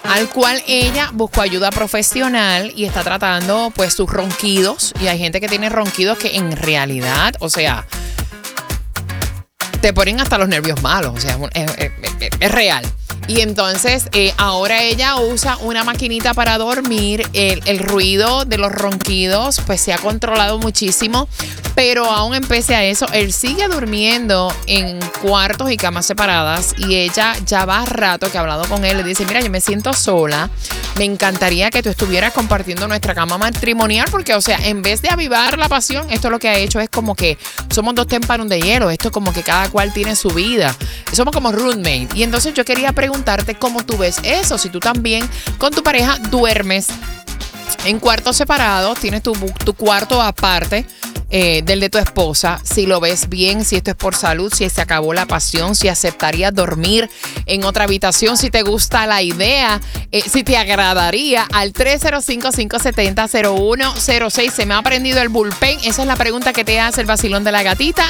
al cual ella buscó ayuda profesional y está tratando pues sus ronquidos. Y hay gente que tiene ronquidos que en realidad, o sea, te ponen hasta los nervios malos, o sea, es real. Y entonces ahora ella usa una maquinita para dormir. El ruido de los ronquidos pues se ha controlado muchísimo, pero aún pese a eso, él sigue durmiendo en cuartos y camas separadas. Y ella ya va rato que ha hablado con él, le dice, mira, yo me siento sola, me encantaría que tú estuvieras compartiendo nuestra cama matrimonial, porque o sea, en vez de avivar la pasión, esto lo que ha hecho es como que somos dos témpanos de hielo, esto es como que cada cual tiene su vida, somos como roommate. Y entonces yo quería preguntarte cómo tú ves eso, si tú también con tu pareja duermes en cuartos separados, tienes tu cuarto aparte del de tu esposa, si lo ves bien, si esto es por salud, si se acabó la pasión, si aceptarías dormir en otra habitación, si te gusta la idea, si te agradaría. Al 305-570-0106. Se me ha prendido el bullpen. Esa es la pregunta que te hace el vacilón de la gatita.